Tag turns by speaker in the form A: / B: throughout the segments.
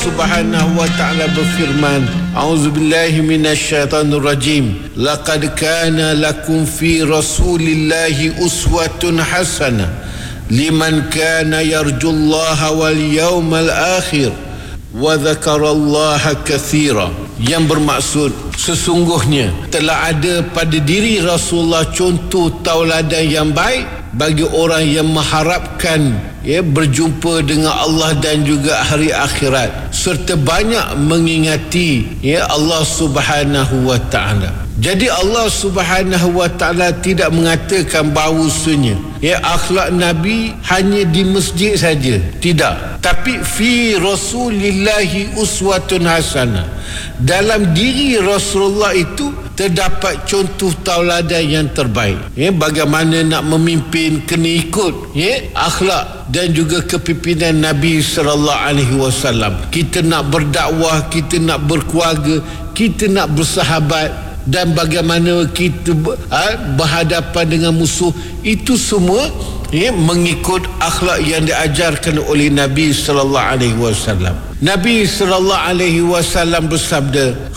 A: Subhanahu wa ta'ala berfirman, A'udzubillahi minasyaitanir rajim. Laqad kana lakum fi Rasulillahi uswatun hasanah liman kana yarjullaha wal yawmal akhir wa dzakarallaha katsira. Yang bermaksud, sesungguhnya telah ada pada diri Rasulullah contoh tauladan yang baik bagi orang yang mengharapkan berjumpa dengan Allah dan juga hari akhirat, serta banyak mengingati Allah Subhanahu wa ta'ala. Jadi Allah Subhanahu wa ta'ala tidak mengatakan bahawasanya akhlak Nabi hanya di masjid saja, tidak, tapi fi Rasulillahi uswatun hasanah. Dalam diri Rasulullah itu terdapat contoh tauladan yang terbaik. Bagaimana nak memimpin, kena ikut akhlak dan juga kepimpinan Nabi sallallahu alaihi wasallam. Kita nak berdakwah, kita nak berkeluarga, kita nak bersahabat, dan bagaimana kita berhadapan dengan musuh, itu semua mengikut akhlak yang diajarkan oleh Nabi sallallahu alaihi wasallam. Nabi sallallahu alaihi wasallam bersabda,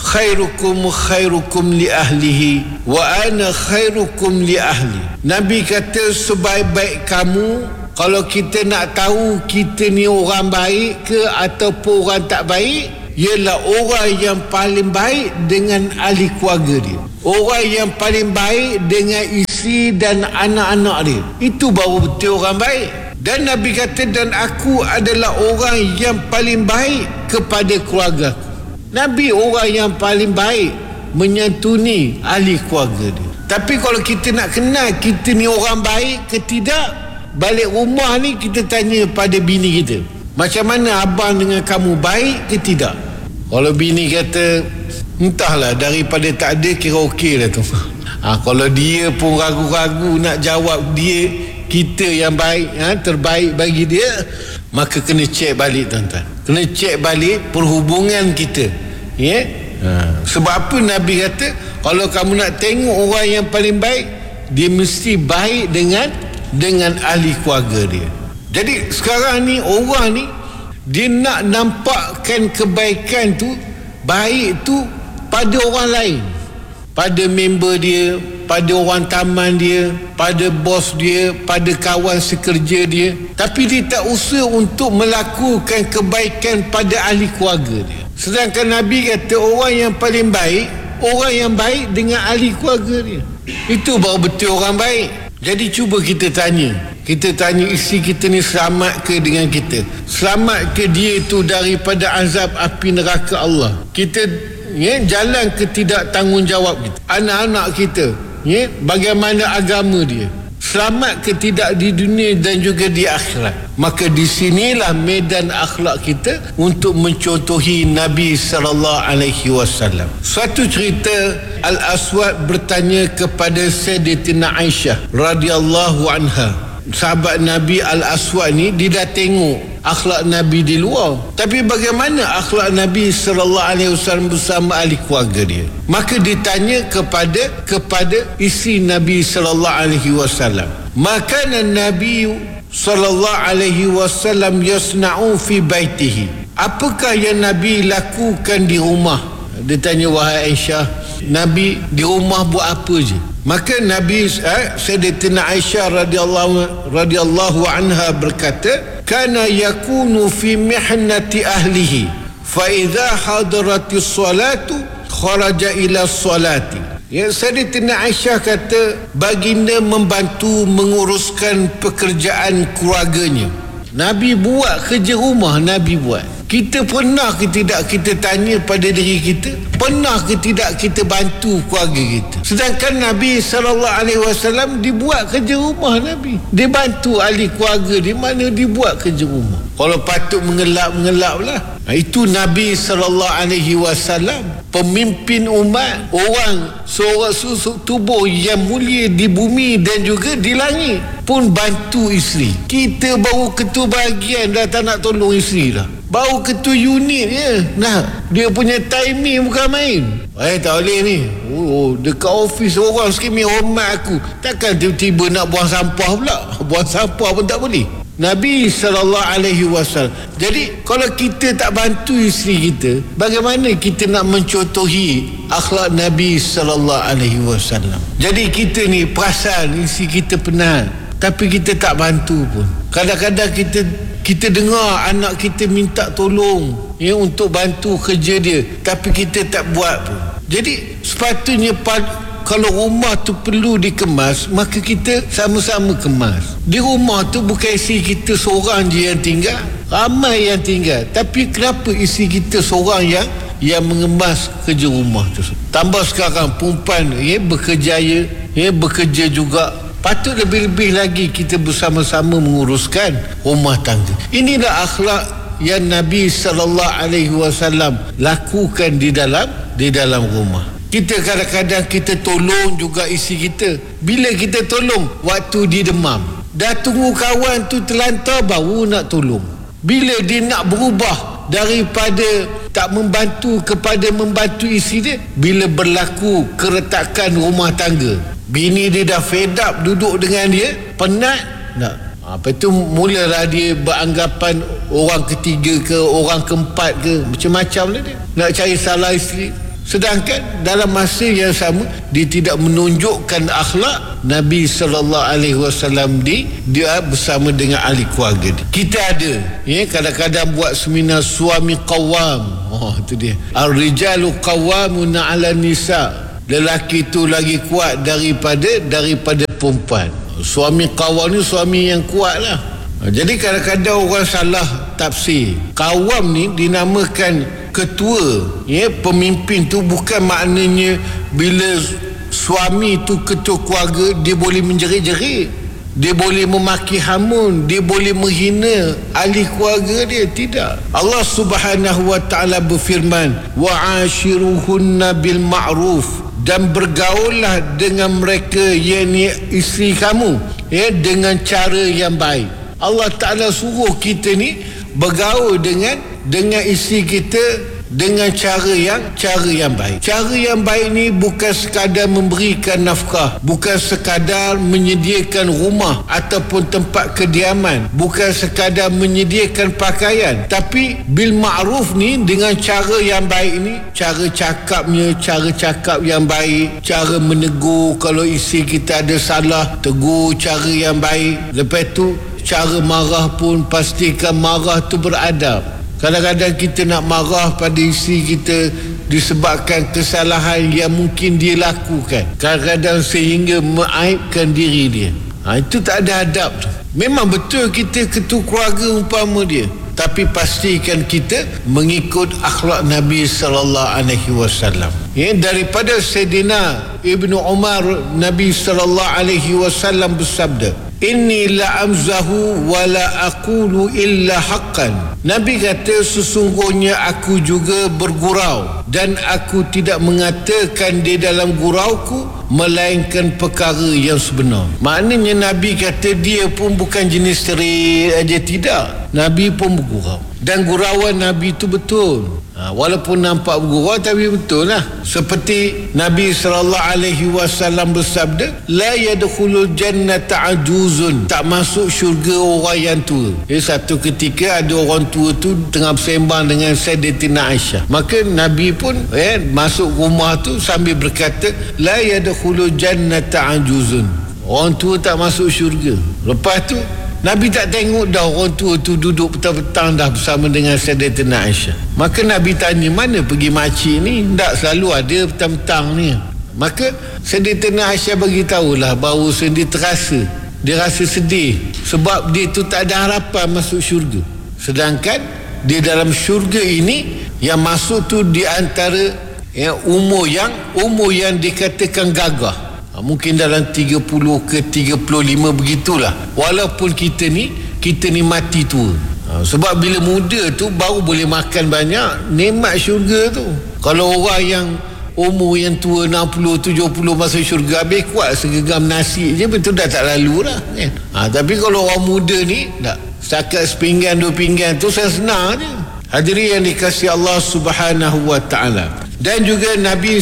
A: khairukum li ahlihi wa ana khairukum li ahli. Nabi kata, sebaik-baik kamu, kalau kita nak tahu kita ni orang baik ke ataupun orang tak baik, ialah orang yang paling baik dengan ahli keluarga dia, orang yang paling baik dengan isteri dan anak-anak dia. Itu baru betul orang baik. Dan Nabi kata, dan aku adalah orang yang paling baik kepada keluarga aku. Nabi orang yang paling baik menyantuni ahli keluarga dia. Tapi kalau kita nak kenal kita ni orang baik ke tidak, balik rumah ni kita tanya pada bini kita, macam mana abang dengan kamu, baik ke tidak? Kalau bini kata, entahlah, daripada tak ada kira okey dah tu. Kalau dia pun ragu-ragu nak jawab dia, kita yang baik, terbaik bagi dia, maka kena cek balik, tuan-tuan. Kena cek balik perhubungan kita. Sebab apa Nabi kata, kalau kamu nak tengok orang yang paling baik, dia mesti baik dengan ahli keluarga dia. Jadi sekarang ni orang ni, dia nak nampakkan kebaikan tu, baik tu pada orang lain, pada member dia, pada orang taman dia, pada bos dia, pada kawan sekerja dia, tapi dia tak usaha untuk melakukan kebaikan pada ahli keluarga dia. Sedangkan Nabi kata, orang yang paling baik, orang yang baik dengan ahli keluarga dia. Itu baru betul orang baik. Jadi cuba kita tanya isteri kita ni selamat ke dengan kita? Selamat ke dia itu daripada azab api neraka Allah? Kita jalan ke tidak tanggungjawab kita? Anak-anak kita, bagaimana agama dia? Selamat ke tidak di dunia dan juga di akhirat? Maka di sinilah medan akhlak kita untuk mencontohi Nabi sallallahu alaihi wasallam. Suatu cerita, Al-Aswad bertanya kepada Sayyidatina Aisyah radhiyallahu anha. Sahabat Nabi Al-Aswad ni, dia dah tengok akhlak Nabi di luar, tapi bagaimana akhlak Nabi sallallahu alaihi wasallam bersama ahli keluarga dia? Maka ditanya kepada isteri Nabi sallallahu alaihi wasallam, maka Nabi sallallahu alaihi wasallam yasna'u fi baitihi, apakah yang Nabi lakukan di rumah? Dia tanya, wahai Aisyah, Nabi di rumah buat apa je? Maka Nabi Sayyidatina Aisyah radhiyallahu anha berkata, kana yakunu fi mihnati ahlihi fa idza hadaratis salatu kharaja ila salati. Sayyidatina Aisyah kata, baginda membantu menguruskan pekerjaan keluarganya. Nabi buat kerja rumah, Nabi buat. Kita pernah ke tidak kita tanya pada diri kita, pernah ke tidak kita bantu keluarga kita? Sedangkan Nabi SAW dibuat kerja rumah Nabi. Dia bantu ahli keluarga di mana dibuat kerja rumah. Kalau patut mengelak lah. Itu Nabi SAW, pemimpin umat, orang seorang susuk tubuh yang mulia di bumi dan juga di langit, pun bantu isteri. Kita baru ketua bahagian dah tak nak tolong isteri dah. Baru ketua unit je. Nah, dia punya timing bukan main. Tak boleh ni. Dekat office orang sikit hormat aku. Takkan tiba-tiba nak buang sampah pula. Buang sampah pun tak boleh. Nabi SAW. Jadi kalau kita tak bantu isteri kita, bagaimana kita nak mencontohi akhlak Nabi SAW? Jadi kita ni perasan isteri kita penat, tapi kita tak bantu pun. Kadang-kadang kita dengar anak kita minta tolong untuk bantu kerja dia, tapi kita tak buat pun. Jadi sepatutnya kalau rumah tu perlu dikemas, maka kita sama-sama kemas. Di rumah tu bukan isteri kita seorang je yang tinggal, ramai yang tinggal. Tapi kenapa isteri kita seorang yang mengemas kerja rumah tu? Tambah sekarang perempuan bekerja juga. Patut lebih-lebih lagi kita bersama-sama menguruskan rumah tangga. Inilah akhlak yang Nabi SAW lakukan di dalam rumah. Kita kadang-kadang kita tolong juga isteri kita. Bila kita tolong, waktu dia demam, dah tunggu kawan tu terlantar baru nak tolong. Bila dia nak berubah daripada tak membantu kepada membantu isteri dia, bila berlaku keretakan rumah tangga, bini dia dah fed up duduk dengan dia, penat nak. Apa itu mulalah dia beranggapan orang ketiga ke orang keempat ke, macam-macam lah dia nak cari salah isteri. Sedangkan dalam masa yang sama dia tidak menunjukkan akhlak Nabi SAW dia bersama dengan ahli keluarga dia. Kita ada kadang-kadang buat seminar suami qawwam. Itu dia. Ar-rijalu qawwamuna 'ala nisa. Lelaki itu lagi kuat daripada perempuan. Suami qawwam ni suami yang kuat lah. Jadi kadang-kadang orang salah tafsir. Qawwam ni dinamakan ketua, pemimpin tu bukan maknanya bila suami tu ketua keluarga dia boleh menjerit-jerit, dia boleh memaki hamun, dia boleh menghina ahli keluarga dia. Tidak. Allah Subhanahu wa taala berfirman, wa'ashiruhunna bil ma'ruf, dan bergaullah dengan mereka yakni isteri kamu dengan cara yang baik. Allah Taala suruh kita ni bergaul dengan isteri kita dengan cara yang baik. Cara yang baik ni bukan sekadar memberikan nafkah, bukan sekadar menyediakan rumah ataupun tempat kediaman, bukan sekadar menyediakan pakaian, tapi bil ma'ruf ni dengan cara yang baik ni, cara cakap yang baik, cara menegur kalau isteri kita ada salah, tegur cara yang baik. Lepas tu cara marah pun pastikan marah tu beradab. Kadang-kadang kita nak marah pada isteri kita disebabkan kesalahan yang mungkin dia lakukan, kadang-kadang sehingga mengaibkan diri dia. Itu tak ada adab tu. Memang betul kita ketua keluarga umpama dia, tapi pastikan kita mengikut akhlak Nabi SAW. Daripada Sayyidina Ibnu Umar, Nabi SAW bersabda, inni la amzahu wa la aqulu illa haqqan. Nabi kata, sesungguhnya aku juga bergurau dan aku tidak mengatakan di dalam gurauku melainkan perkara yang sebenar. Maknanya Nabi kata dia pun bukan jenis terik aja, tidak. Nabi pun bergurau, dan gurauan Nabi itu betul. Walaupun nampak bergurau tapi betul lah. Seperti Nabi SAW bersabda, la yadkhulul jannata ajuzun, tak masuk syurga orang yang tua. Satu ketika ada orang tua tu tengah bersembang dengan Sayyidatina Aisyah, maka Nabi pun masuk rumah tu sambil berkata, la yadkhulul jannata ajuzun, orang tua tak masuk syurga. Lepas tu Nabi tak tengok dah orang tua tu duduk petang-petang dah bersama dengan Sayyidatina Aisyah. Maka Nabi tanya, mana pergi makcik ni? Tak selalu ada petang-petang ni. Maka Sayyidatina Aisyah bagi tahulah bahawa dia rasa sedih sebab dia tu tak ada harapan masuk syurga. Sedangkan di dalam syurga ini yang masuk tu di antara umur yang dikatakan gagah. Mungkin dalam 30 ke 35 begitulah. Walaupun kita ni mati tua. Sebab bila muda tu baru boleh makan banyak nikmat syurga tu. Kalau orang yang umur yang tua 60, 70 masuk syurga, habis kuat segegam nasi je, betul dah tak lalu lah kan? Tapi kalau orang muda ni tak, setakat sepinggan 2 pinggan tu senang je. Hadirin yang dikasihi Allah Subhanahu wa taala. Dan juga Nabi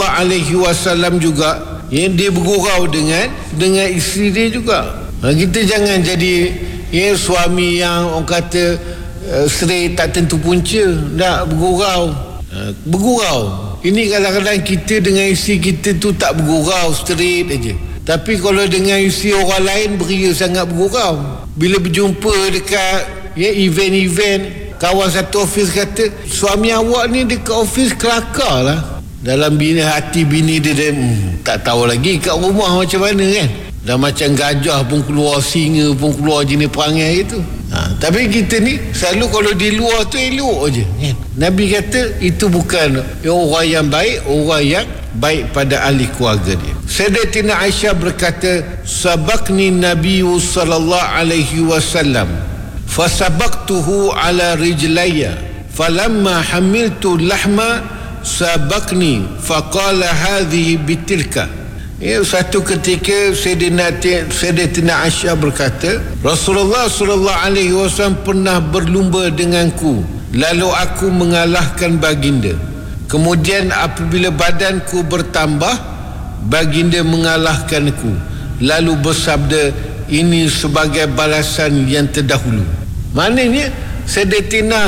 A: SAW juga dia bergurau dengan isteri dia juga. Kita jangan jadi suami yang orang kata straight tak tentu punca, nak bergurau. Ini kadang-kadang kita dengan isteri kita tu tak bergurau, straight aja. Tapi kalau dengan isteri orang lain beria sangat bergurau. Bila berjumpa dekat event-event, kawan satu office kata, suami awak ni dekat office kelakar lah. Dalam hati bini dia tak tahu lagi kat rumah macam mana kan. Dah macam gajah pun keluar, singa pun keluar, jenis perangai itu. Tapi kita ni selalu kalau di luar tu elok je kan? Nabi kata itu bukan orang yang baik, orang yang baik pada ahli keluarga dia. Sayyidatina Aisyah berkata, sabaqni Nabi sallallahu alaihi wasallam fasabaqtuhu ala rijlayya falamma hamiltu lahma sabaqni faqala hadhihi bitilka. Satu ketika Sayyidatina Aisyah berkata, Rasulullah sallallahu alaihi wasallam pernah berlumba denganku, lalu aku mengalahkan baginda. Kemudian apabila badanku bertambah, baginda mengalahkanku, lalu bersabda, ini sebagai balasan yang terdahulu. Maknanya Sayyidatina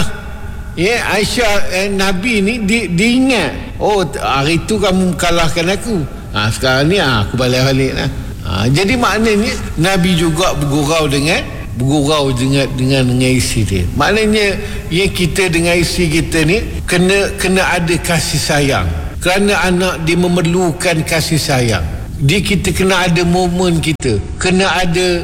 A: Aisyah Nabi ni diingat, hari tu kamu kalahkan aku, sekarang ni aku balik lah. Jadi maknanya Nabi juga bergurau dengan isteri dia. Maknanya yang kita dengan isteri kita ni kena ada kasih sayang, kerana anak dia memerlukan kasih sayang. Kita kena ada momen kita, kena ada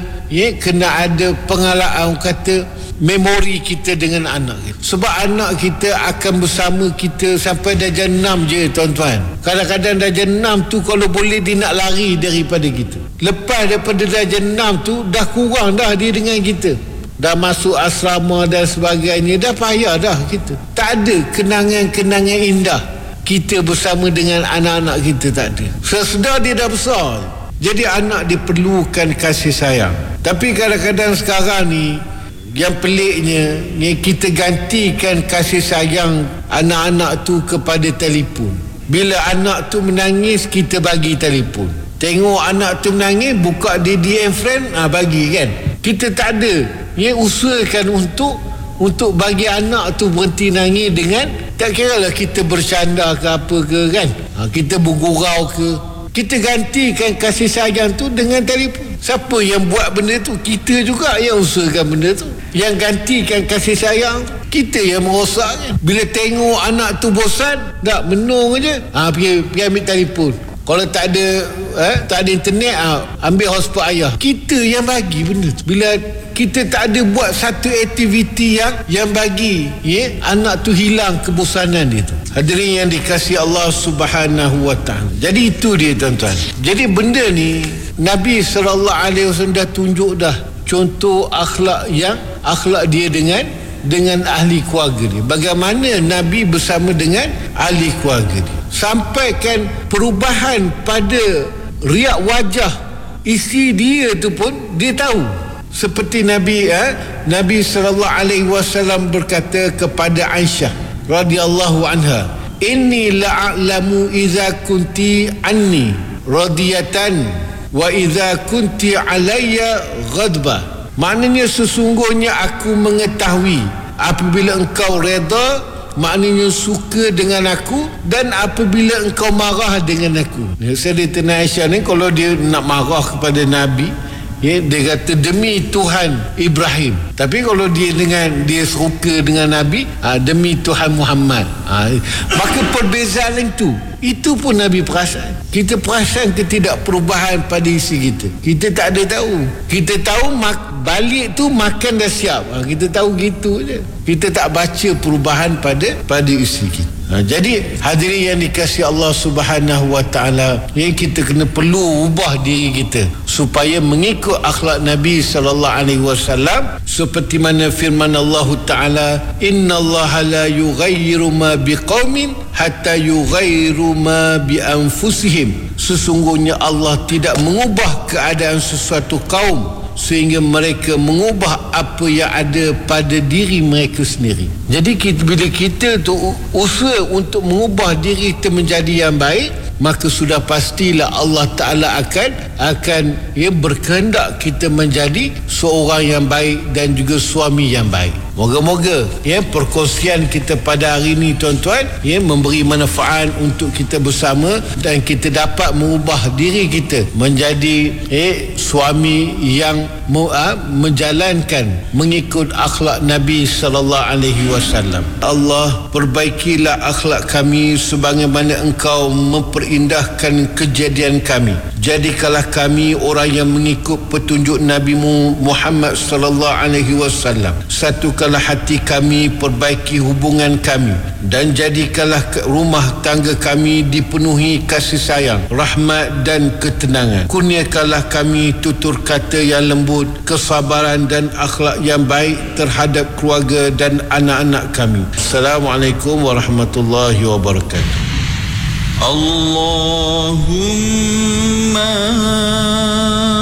A: pengalaman, kata memori kita dengan anak kita. Sebab anak kita akan bersama kita sampai darjah 6 je tuan-tuan. Kadang-kadang darjah 6 tu kalau boleh dia nak lari daripada kita. Lepas daripada darjah 6 tu dah kurang dah dia dengan kita, dah masuk asrama dan sebagainya, dah payah dah kita. Tak ada kenangan-kenangan indah kita bersama dengan anak-anak kita, tak ada. Sesedar dia dah besar, jadi anak diperlukan kasih sayang. Tapi kadang-kadang sekarang ni yang peliknya ni, kita gantikan kasih sayang anak-anak tu kepada telefon. Bila anak tu menangis, kita bagi telefon. Tengok anak tu menangis, buka DDM friend, bagi kan. Kita tak ada usahakan untuk bagi anak tu berhenti nangis dengan, tak kira lah kita bersandar ke apa ke kan, kita bergurau ke, kita gantikan kasih sayang tu dengan telefon. Siapa yang buat benda tu? Kita juga yang usahakan benda tu. Yang gantikan kasih sayang, kita yang merosak kan. Bila tengok anak tu bosan, tak menung je, pergi ambil telefon. Kalau tak ada internet, ambil hotspot ayah. Kita yang bagi benda tu. Bila kita tak ada buat satu aktiviti yang bagi anak tu hilang kebosanan dia tu. Hadirin yang dikasihi Allah Subhanahu wa taala. Jadi itu dia tuan-tuan. Jadi benda ni Nabi SAW dah tunjuk dah contoh akhlak dia dengan ahli keluarga dia. Bagaimana Nabi bersama dengan ahli keluarga dia. Sampaikan perubahan pada riak wajah isteri dia tu pun dia tahu. Seperti Nabi SAW berkata kepada Aisyah radhiyallahu anha, inni la'alamu iza kunti anni radiyatan wa iza kunti alayya ghadba. Maknanya sesungguhnya aku mengetahui apabila engkau redha, maknanya suka dengan aku, dan apabila engkau marah dengan aku. Sayyidatina Aisyah ni kalau dia nak marah kepada Nabi, dia kata demi Tuhan Ibrahim. Tapi kalau dia suka dengan Nabi, demi Tuhan Muhammad. Maka perbezaan itu pun Nabi perasan. Kita perasan ketidakperubahan pada isi kita. Kita tak ada tahu. Kita tahu balik tu makan dah siap. Kita tahu gitu je. Kita tak baca perubahan pada isi kita. Jadi hadirin yang dikasihi Allah Subhanahu wa taala, yang kita perlu ubah diri kita supaya mengikut akhlak Nabi sallallahu alaihi wasallam, seperti mana firman Allah taala, innallaha la yughayyiru ma biqaumin hatta yughayyiru ma bi anfusihim. Sesungguhnya Allah tidak mengubah keadaan sesuatu kaum sehingga mereka mengubah apa yang ada pada diri mereka sendiri. Jadi bila kita tu usaha untuk mengubah diri kita menjadi yang baik, maka sudah pastilah Allah Ta'ala akan berkehendak kita menjadi seorang yang baik dan juga suami yang baik. Moga-moga perkongsian kita pada hari ini tuan-tuan memberi manfaat untuk kita bersama dan kita dapat mengubah diri kita menjadi suami yang menjalankan mengikut akhlak Nabi sallallahu alaihi wasallam. Allah, perbaikilah akhlak kami sebagaimana Engkau memperindahkan kejadian kami. Jadikanlah kami orang yang mengikut petunjuk Nabi-Mu Muhammad sallallahu alaihi wasallam. Satukanlah hati kami, perbaiki hubungan kami, dan jadikanlah rumah tangga kami dipenuhi kasih sayang, rahmat dan ketenangan. Kurniakanlah kami tutur kata yang lembut, kesabaran dan akhlak yang baik terhadap keluarga dan anak-anak kami. Assalamualaikum warahmatullahi wabarakatuh.
B: Allahumma